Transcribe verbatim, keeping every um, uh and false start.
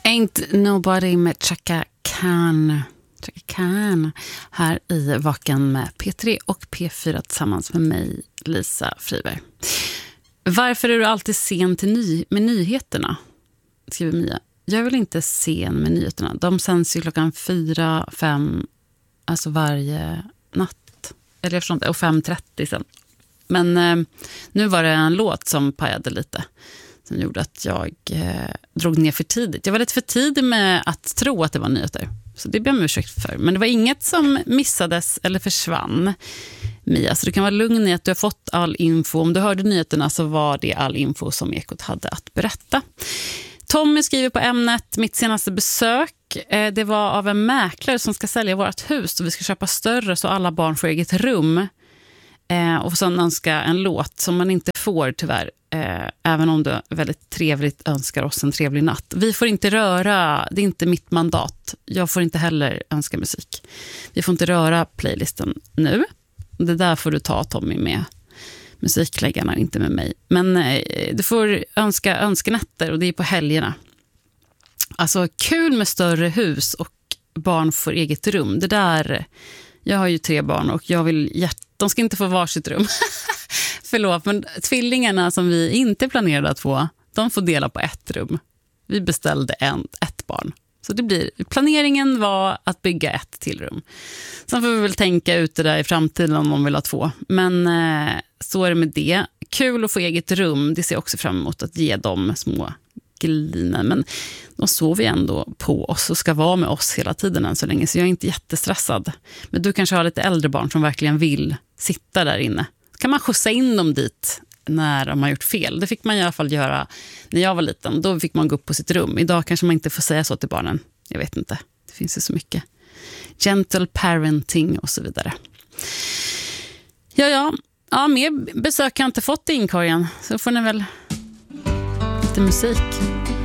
Ain't Nobody med Chaka Khan. Chaka Khan här i Vaken med P tre och P fyra tillsammans med mig, Lisa Friberg. Varför är du alltid sen till ny- med nyheterna? Skriver Mia. Jag är väl inte sen med nyheterna. De sänds ju klockan fyra, fem, alltså varje natt. Eller jag förstår inte, och fem trettio sen. Men eh, nu var det en låt som pajade lite. Som gjorde att jag eh, drog ner för tidigt. Jag var lite för tidig med att tro att det var nyheter. Så det ber jag om ursäkt för. Men det var inget som missades eller försvann, Mia. Så du kan vara lugn i att du har fått all info. Om du hörde nyheterna så var det all info som Ekot hade att berätta. Tommy skriver på ämnet: mitt senaste besök, eh, det var av en mäklare som ska sälja vårt hus. Och vi ska köpa större så alla barn får eget rum. Eh, och sen önska en låt som man inte får tyvärr. Eh, även om du väldigt trevligt önskar oss en trevlig natt. Vi får inte röra, det är inte mitt mandat. Jag får inte heller önska musik. Vi får inte röra playlisten nu. Det där får du ta, Tommy, med musikläggarna, inte med mig. Men eh, du får önska önskenätter och det är på helgerna. Alltså kul med större hus och barn får eget rum. Det där, jag har ju tre barn och jag vill hjärt- de ska inte få varsitt rum. Förlåt, men tvillingarna som vi inte planerade att få, de får dela på ett rum. Vi beställde en, ett barn. Så det blir, planeringen var att bygga ett till rum. Sen får vi väl tänka ut det där i framtiden om de vill ha två. Men eh, så är det med det. Kul att få eget rum, det ser jag också fram emot att ge dem små gliner. Men de sover ju ändå på oss och ska vara med oss hela tiden än så länge. Så jag är inte jättestressad. Men du kanske har lite äldre barn som verkligen vill sitta där inne. Kan man skjutsa in dem dit när de har gjort fel? Det fick man i alla fall göra när jag var liten. Då fick man gå upp på sitt rum. Idag kanske man inte får säga så till barnen. Jag vet inte. Det finns ju så mycket. Gentle parenting och så vidare. Ja, ja. Ja, mer besök har jag inte fått i inkorgen. Så får ni väl lite musik.